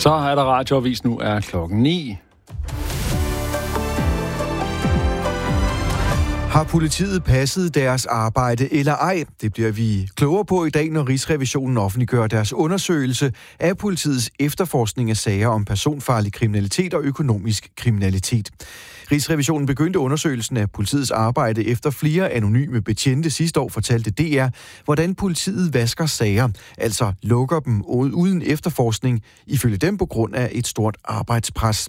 Så er der radioavis, nu er klokken 9. Har politiet passet deres arbejde eller ej? Det bliver vi klogere på i dag, når Rigsrevisionen offentliggør deres undersøgelse af politiets efterforskning af sager om personfarlig kriminalitet og økonomisk kriminalitet. Rigsrevisionen begyndte undersøgelsen af politiets arbejde efter flere anonyme betjente sidste år, fortalte DR, hvordan politiet vasker sager, altså lukker dem uden efterforskning, ifølge dem på grund af et stort arbejdspres.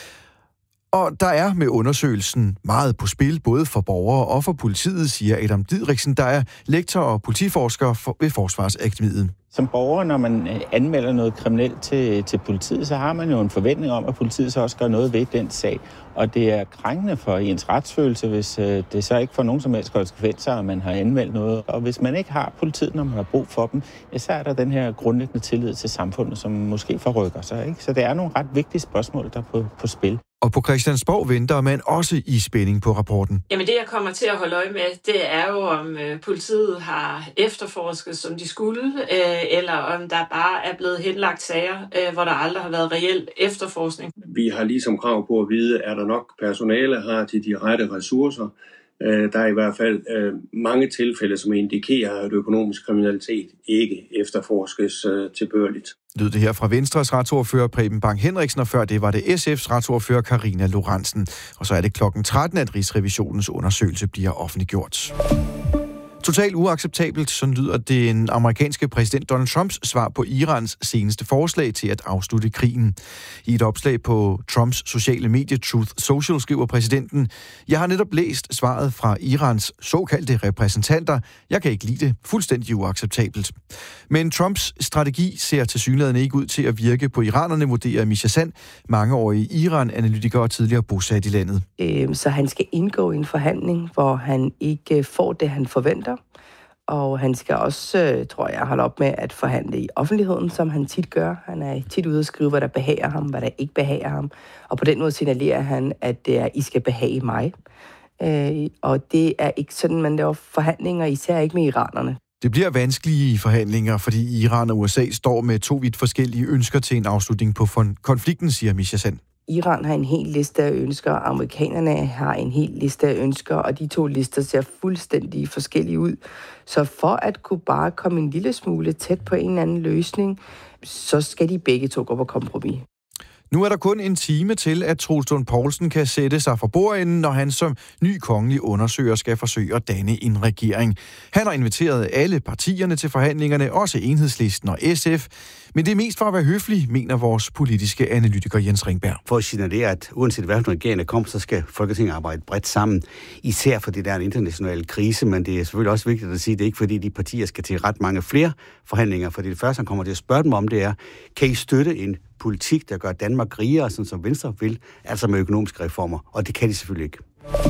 Og der er med undersøgelsen meget på spil, både for borgere og for politiet, siger Adam Didriksen, der er lektor og politiforsker ved Forsvarsakademiet. Som borger, når man anmelder noget kriminelt til politiet, så har man jo en forventning om, at politiet så også gør noget ved den sag. Og det er krænkende for ens retsfølelse, hvis det så ikke får nogen som helst konsekvenser, at man har anmeldt noget. Og hvis man ikke har politiet, når man har brug for dem, ja, så er der den her grundlæggende tillid til samfundet, som måske forrykker sig. Ikke? Så det er nogle ret vigtige spørgsmål, der er på spil. Og på Christiansborg venter man også i spænding på rapporten. Jamen det, jeg kommer til at holde øje med, det er jo, om politiet har efterforsket, som de skulle, eller om der bare er blevet henlagt sager, hvor der aldrig har været reel efterforskning. Vi har ligesom krav på at vide, er der nok personale, har de rette ressourcer. Der er i hvert fald mange tilfælde, som indikerer, at økonomisk kriminalitet ikke efterforskes tilbørligt. Lød det her fra Venstres retsordfører Preben Bang Henriksen, og før det var det SF's retsordfører Karina Lorentzen. Og så er det klokken 13, at Rigsrevisionens undersøgelse bliver offentliggjort. Totalt uacceptabelt, sådan lyder den amerikanske præsident Donald Trumps svar på Irans seneste forslag til at afslutte krigen. I et opslag på Trumps sociale medie Truth Social skriver præsidenten: "Jeg har netop læst svaret fra Irans såkaldte repræsentanter. Jeg kan ikke lide det. Fuldstændig uacceptabelt." Men Trumps strategi ser tilsyneladende ikke ud til at virke på iranerne, vurderer Misha Sand, mangeårig Iran-analytiker og tidligere bosat i landet. Så han skal indgå i en forhandling, hvor han ikke får det, han forventer. Og han skal også, tror jeg, holde op med at forhandle i offentligheden, som han tit gør. Han er tit ude at skrive, hvad der behager ham, hvad der ikke behager ham. Og på den måde signalerer han, at det er, I skal behage mig. Og det er ikke sådan, man laver forhandlinger, især ikke med iranerne. Det bliver vanskelige forhandlinger, fordi Iran og USA står med to vidt forskellige ønsker til en afslutning på konflikten, siger Misha Sand. Iran har en hel liste af ønsker, amerikanerne har en hel liste af ønsker, og de to lister ser fuldstændig forskellige ud. Så for at kunne bare komme en lille smule tæt på en eller anden løsning, så skal de begge to gå på kompromis. Nu er der kun en time til, at Troels Lund Poulsen kan sætte sig for bordenden, når han som ny kongelig undersøger skal forsøge at danne en regering. Han har inviteret alle partierne til forhandlingerne, også Enhedslisten og SF. Men det er mest for at være høflig, mener vores politiske analytiker Jens Ringberg. For at signalere, at uanset hvad for en regering der kommer, så skal Folketinget arbejde bredt sammen. Især fordi der er en international krise, men det er selvfølgelig også vigtigt at sige, at det er ikke fordi de partier skal til ret mange flere forhandlinger. Fordi det første, han kommer til at spørge dem om, det er, kan I støtte en politik, der gør Danmark rigere, sådan som Venstre vil, altså med økonomiske reformer? Og det kan de selvfølgelig ikke.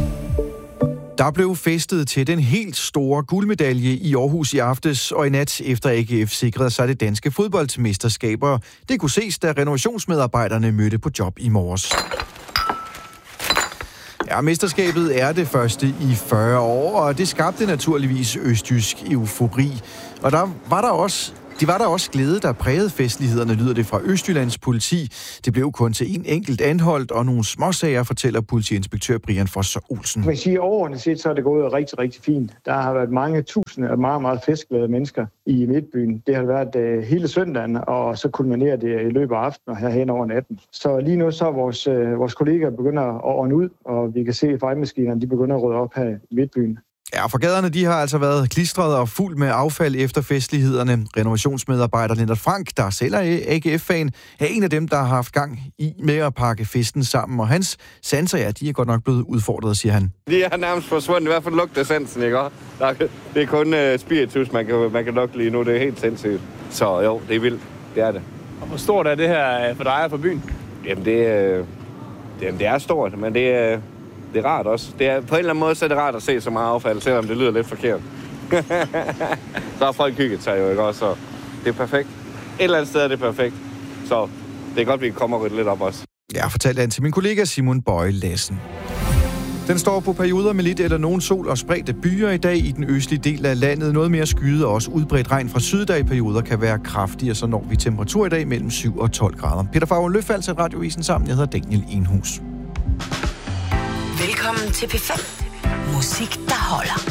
Der blev festet til den helt store guldmedalje i Aarhus i aftes, og i nat efter AGF sikrede sig det danske fodboldmesterskaber. Det kunne ses, da renovationsmedarbejderne mødte på job i morges. Ja, mesterskabet er det første i 40 år, og det skabte naturligvis østjysk eufori. Og de var der også glæde, der prægede festlighederne, lyder det fra Østjyllands politi. Det blev kun til en enkelt anholdt, og nogle småsager, fortæller politiinspektør Brian Foster Olsen. Man siger, overordnet set, så er det gået rigtig, rigtig fint. Der har været mange tusinde af meget, meget festglade mennesker i Midtbyen. Det har været hele søndagen, og så kulminerer det i løbet af aftenen og her hen over natten. Så lige nu så er vores kollegaer begynder at ordne ud, og vi kan se, at fejlmaskinerne de begynder at rydde op her i Midtbyen. Ja, for gaderne de har altså været klistret og fuld med affald efter festlighederne. Renovationsmedarbejder Lennart Frank, der selv er AGF-fan, er en af dem, der har haft gang i med at pakke festen sammen. Og hans sanser, ja, de er godt nok blevet udfordret, siger han. De er nærmest forsvundet, i hvert fald lugter sansen, ikke? Det er kun spiritus, man kan lugte lige nu. Det er helt sindssygt. Så jo, det er vildt. Det er det. Og hvor stort er det her for dig og for byen? Jamen, det er stort, men det er rart også. Det er, på en eller anden måde så er det rart at se så meget affald, selvom det lyder lidt forkert. Så har folk hygget sig jo, ikke også? Så det er perfekt. Et eller andet sted er det perfekt. Så det er godt, vi kan komme og rydde lidt op også. Ja, fortalte han til min kollega Simon Bøje Lassen. Den står på perioder med lidt eller nogen sol og spredte byer i dag i den østlige del af landet. Noget mere skyet og også udbredt regn fra syd, der i perioder kan være kraftig, og så når vi temperatur i dag mellem 7 og 12 grader. Peter Favre Løfald sætter Radioavisen sammen. Jeg hedder Daniel Enhus. Velkommen til P5. Musik, der holder.